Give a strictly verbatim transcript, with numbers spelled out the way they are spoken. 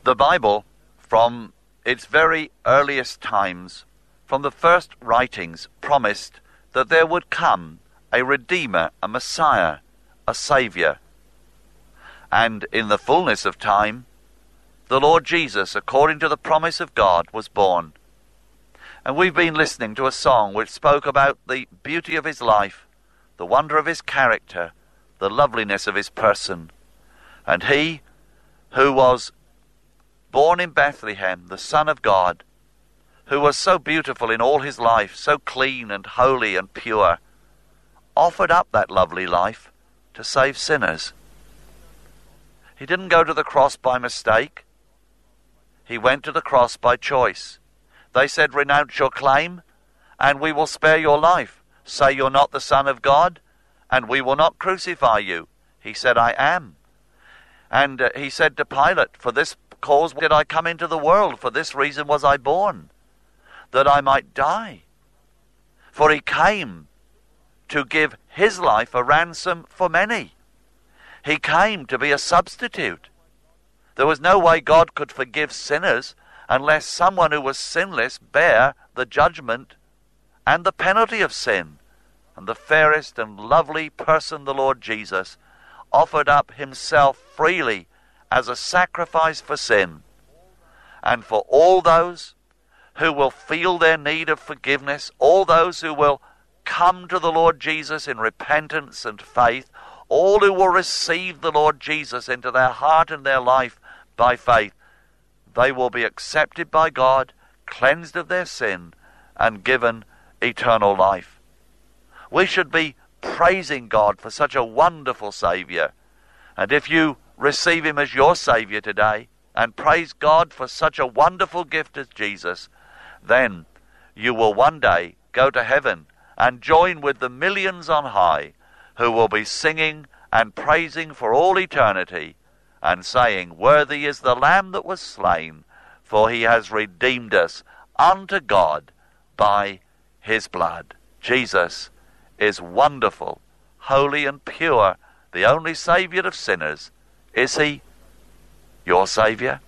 The Bible, from its very earliest times, from the first writings, promised that there would come a Redeemer, a Messiah, a Saviour. And in the fullness of time, the Lord Jesus, according to the promise of God, was born. And we've been listening to a song which spoke about the beauty of his life, the wonder of his character, the loveliness of his person. And he who was born in Bethlehem, the Son of God, who was so beautiful in all his life, so clean and holy and pure, offered up that lovely life to save sinners. He didn't go to the cross by mistake. He went to the cross by choice. They said, "Renounce your claim, and we will spare your life. Say you're not the Son of God, and we will not crucify you." He said, "I am." And uh, he said to Pilate, "For this cause did I come into the world, for this reason was I born, that I might die." For he came to give his life a ransom for many. He came to be a substitute. There was no way God could forgive sinners unless someone who was sinless bear the judgment and the penalty of sin. And the fairest and lovely person, the Lord Jesus, offered up himself freely as a sacrifice for sin. And for all those who will feel their need of forgiveness, all those who will come to the Lord Jesus in repentance and faith, all who will receive the Lord Jesus into their heart and their life by faith, they will be accepted by God, cleansed of their sin, and given eternal life. We should be praising God for such a wonderful Saviour. And if you receive him as your Saviour today, and praise God for such a wonderful gift as Jesus, then you will one day go to heaven and join with the millions on high who will be singing and praising for all eternity and saying, "Worthy is the Lamb that was slain, for he has redeemed us unto God by his blood." Jesus is wonderful, holy and pure, the only Saviour of sinners. Is he your Saviour?